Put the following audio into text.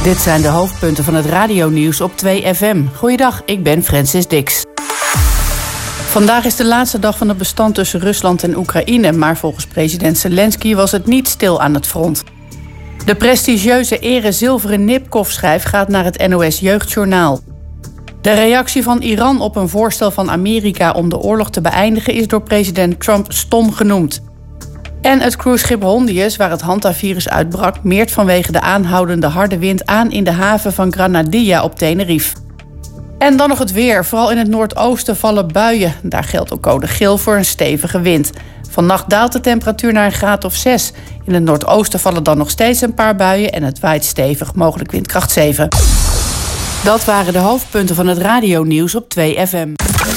Dit zijn de hoofdpunten van het radionieuws op 2FM. Goeiedag, ik ben Francis Dix. Vandaag is de laatste dag van het bestand tussen Rusland en Oekraïne, maar volgens president Zelensky was het niet stil aan het front. De prestigieuze ere zilveren Nipkow-schijf gaat naar het NOS Jeugdjournaal. De reactie van Iran op een voorstel van Amerika om de oorlog te beëindigen is door president Trump stom genoemd. En het cruiseschip Hondius, waar het Hanta-virus uitbrak, meert vanwege de aanhoudende harde wind aan in de haven van Granadilla op Tenerife. En dan nog het weer. Vooral in het noordoosten vallen buien. Daar geldt ook code geel voor een stevige wind. Vannacht daalt de temperatuur naar een graad of 6. In het noordoosten vallen dan nog steeds een paar buien en het waait stevig, mogelijk windkracht 7. Dat waren de hoofdpunten van het radionieuws op 2FM.